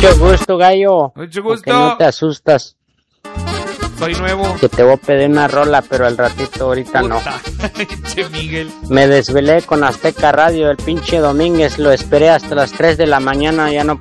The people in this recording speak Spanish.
Mucho gusto, gallo. Mucho gusto. Que no te asustas. Soy nuevo. Que te voy a pedir una rola, pero al ratito, ahorita no. Che, Miguel. Me desvelé con Azteca Radio el pinche Domínguez. Lo esperé hasta las 3 de la mañana, ya no